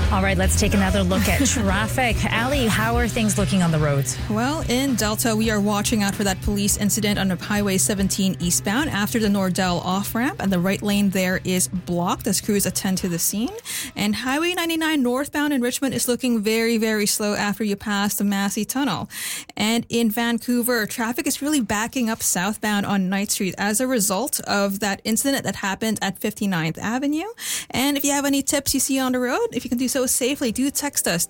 All right, let's take another look at traffic. Ali, how are things looking on the roads? Well, in Delta, we are watching out for that police incident on Highway 17 eastbound after the Nordell off-ramp, and the right lane there is blocked as crews attend to the scene. And Highway 99 northbound in Richmond is looking very, very slow after you pass the Massey Tunnel. And in Vancouver, traffic is really backing up southbound on Knight Street as a result of that incident that happened at 59th Avenue. And if you have any tips you see on the road, if you can do so safely, do text us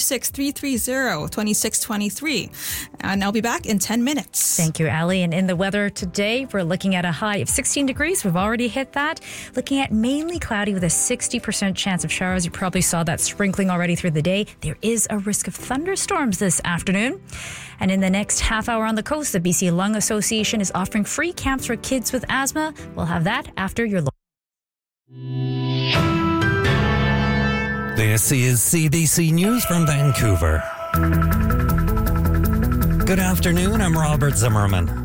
236-330-2623. And I'll be back in 10 minutes. Thank you, Ali. And in the weather today, we're looking at a high of 16 degrees. We've already hit that. Looking at mainly cloudy with a 60% chance of showers. You probably saw that sprinkling already through the day. There is a risk of thunderstorms this afternoon. And in the next half hour on the coast, the BC Lung Association is offering free camps for kids with asthma. We'll have that after your This is CBC News from Vancouver. Good afternoon, I'm Robert Zimmerman.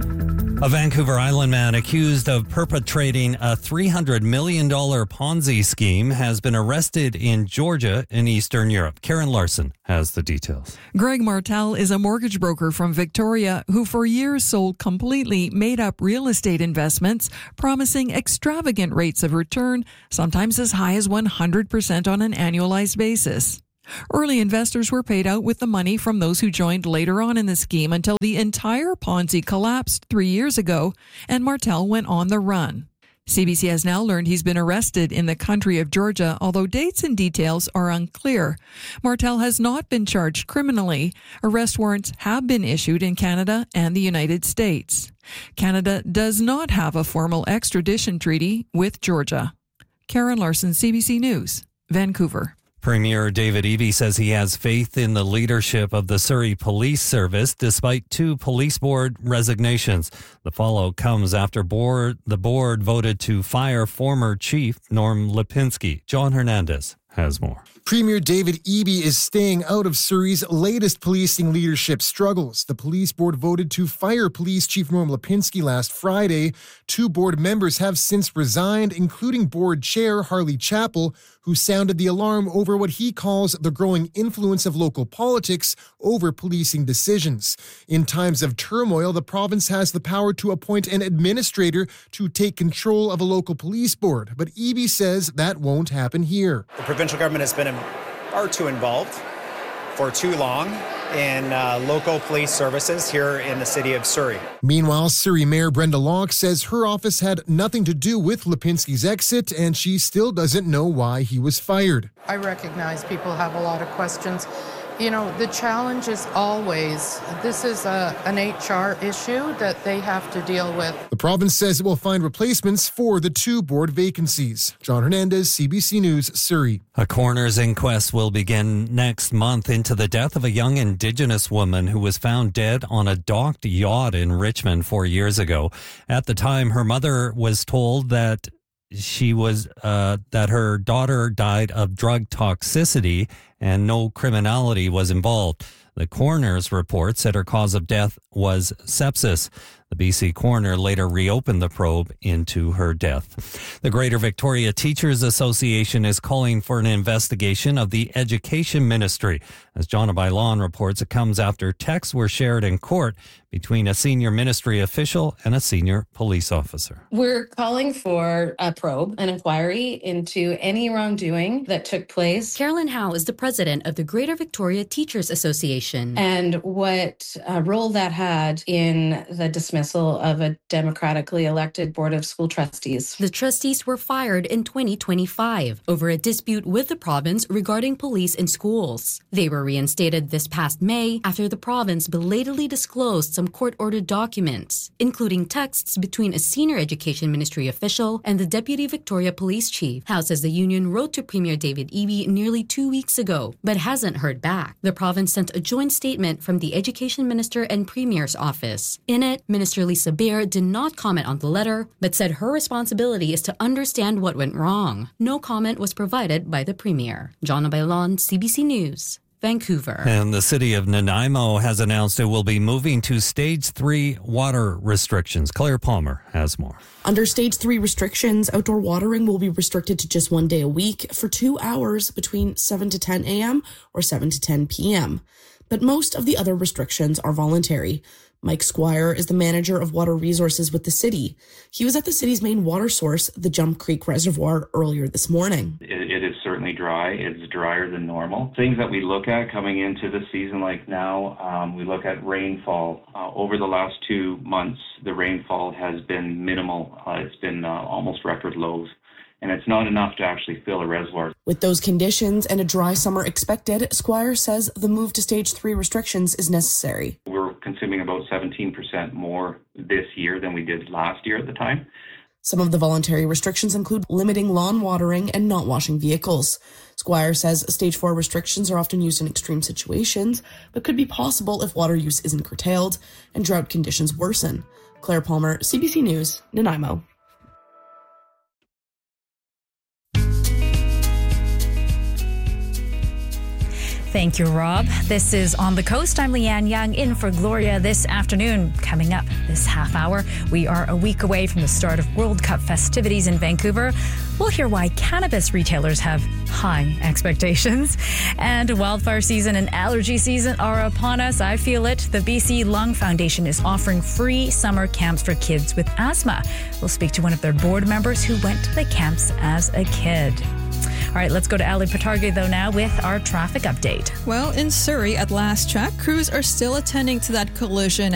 A Vancouver Island man accused of perpetrating a $300 million Ponzi scheme has been arrested in Georgia in Eastern Europe. Karen Larson has the details. Greg Martel is a mortgage broker from Victoria who for years sold completely made-up real estate investments, promising extravagant rates of return, sometimes as high as 100% on an annualized basis. Early investors were paid out with the money from those who joined later on in the scheme until the entire Ponzi collapsed 3 years ago and Martel went on the run. CBC has now learned he's been arrested in the country of Georgia, although dates and details are unclear. Martel has not been charged criminally. Arrest warrants have been issued in Canada and the United States. Canada does not have a formal extradition treaty with Georgia. Karen Larson, CBC News, Vancouver. Premier David Eby says he has faith in the leadership of the Surrey Police Service despite 2 police board resignations. The fallout comes after the board voted to fire former chief Norm Lipinski. John Hernandez has more. Premier David Eby is staying out of Surrey's latest policing leadership struggles. The police board voted to fire police chief Norm Lipinski last Friday. 2 board members have since resigned, including board chair Harley Chappell, who sounded the alarm over what he calls the growing influence of local politics over policing decisions. In times of turmoil, the province has the power to appoint an administrator to take control of a local police board, but Eby says that won't happen here. The provincial government has been far too involved for too long in local police services here in the city of Surrey. Meanwhile, Surrey Mayor Brenda Locke says her office had nothing to do with Lipinski's exit, and she still doesn't know why he was fired. I recognize people have a lot of questions. You know, the challenge is always, this is an HR issue that they have to deal with. The province says it will find replacements for the 2 board vacancies. John Hernandez, CBC News, Surrey. A coroner's inquest will begin next month into the death of a young Indigenous woman who was found dead on a docked yacht in Richmond 4 years ago. At the time, her mother was told that that her daughter died of drug toxicity and no criminality was involved. The coroner's report said her cause of death was sepsis. The BC coroner later reopened the probe into her death. The Greater Victoria Teachers Association is calling for an investigation of the Education Ministry. As John Bailon reports, it comes after texts were shared in court between a senior ministry official and a senior police officer. We're calling for a probe, an inquiry into any wrongdoing that took place. Carolyn Howe is the president of the Greater Victoria Teachers Association. And what role that had in the dismissal of a democratically elected board of school trustees. The trustees were fired in 2025 over a dispute with the province regarding police in schools. They were reinstated this past May after the province belatedly disclosed some court-ordered documents, including texts between a senior education ministry official and the Deputy Victoria Police Chief. Howe says the union wrote to Premier David Eby nearly 2 weeks ago, but hasn't heard back. The province sent a joint statement from the Education Minister and Premier's office. In it, Minister Lisa Beer did not comment on the letter, but said her responsibility is to understand what went wrong. No comment was provided by the Premier. John Bailon, CBC News, Vancouver. And the city of Nanaimo has announced it will be moving to Stage 3 water restrictions. Claire Palmer has more. Under Stage 3 restrictions, outdoor watering will be restricted to just 1 day a week for 2 hours between 7 to 10 a.m. or 7 to 10 p.m. But most of the other restrictions are voluntary. Mike Squire is the manager of water resources with the city. He was at the city's main water source, the Jump Creek Reservoir, earlier this morning. It is certainly dry. It's drier than normal. Things that we look at coming into the season like now, we look at rainfall. Over the last 2 months, the rainfall has been minimal. It's been almost record lows. And it's not enough to actually fill a reservoir. With those conditions and a dry summer expected, Squire says the move to Stage 3 restrictions is necessary. We're consuming about 17% more this year than we did last year at the time. Some of the voluntary restrictions include limiting lawn watering and not washing vehicles. Squire says Stage 4 restrictions are often used in extreme situations, but could be possible if water use isn't curtailed and drought conditions worsen. Claire Palmer, CBC News, Nanaimo. Thank you, Rob. This is On the Coast. I'm Leanne Young in for Gloria this afternoon. Coming up this half hour, we are a week away from the start of World Cup festivities in Vancouver. We'll hear why cannabis retailers have high expectations. And wildfire season and allergy season are upon us. I feel it. The BC Lung Foundation is offering free summer camps for kids with asthma. We'll speak to one of their board members who went to the camps as a kid. All right, let's go to Ali Patargi, though, now with our traffic update. Well, in Surrey, at last check, crews are still attending to that collision